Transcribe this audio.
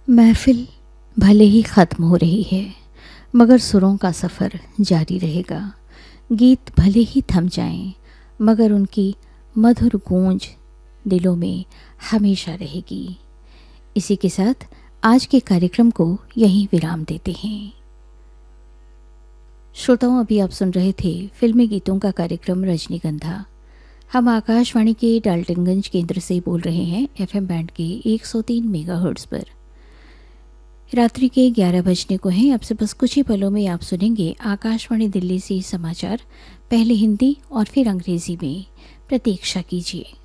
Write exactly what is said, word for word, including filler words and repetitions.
महफिल भले ही ख़त्म हो रही है, मगर सुरों का सफ़र जारी रहेगा। गीत भले ही थम जाएं, मगर उनकी मधुर गूंज दिलों में हमेशा रहेगी। इसी के साथ आज के कार्यक्रम को यहीं विराम देते हैं। श्रोताओं, अभी आप सुन रहे थे फिल्मी गीतों का कार्यक्रम रजनीगंधा। हम आकाशवाणी के डाल्टनगंज केंद्र से बोल रहे हैं एफएम बैंड के एक सौ तीन मेगाहर्ट्ज़ पर। रात्रि के ग्यारह बजने को हैं। अब से बस कुछ ही पलों में आप सुनेंगे आकाशवाणी दिल्ली से समाचार, पहले हिंदी और फिर अंग्रेजी में। प्रतीक्षा कीजिए।